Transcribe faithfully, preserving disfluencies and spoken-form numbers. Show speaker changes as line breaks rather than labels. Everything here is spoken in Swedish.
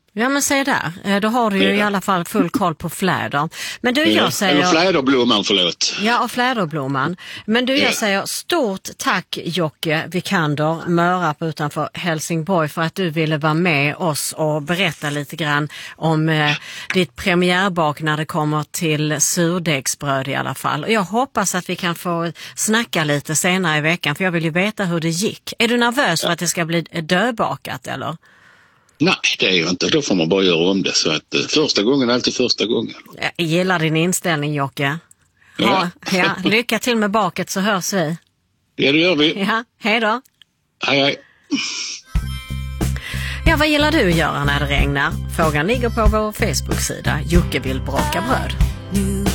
Ja, men säg där. Då har du ju ja. i alla fall full koll på fläder. Men du, jag säger...
Eller fläderblomman, förlåt.
Ja, och fläderblomman. Men du, jag ja. säger stort tack Jocke Vikander, Mörarp utanför Helsingborg, för att du ville vara med oss och berätta lite grann om eh, ditt premiärbak när det kommer till surdegsbröd i alla fall. Och jag hoppas att vi kan få snacka lite senare i veckan, för jag vill ju veta hur det gick. Är du nervös ja. för att det ska bli döbakat, eller?
Nej, det är ju inte. Då får man bara göra om det. Så att uh, första gången är alltid första gången.
Jag gillar din inställning, Jocke. Ja. Ja, lycka till med baket, så hörs vi.
Ja, det gör vi.
Ja, hej då.
Hej, hej.
Ja, vad gillar du göra när det regnar? Frågan ligger på vår Facebook-sida. Jocke vill braka bröd.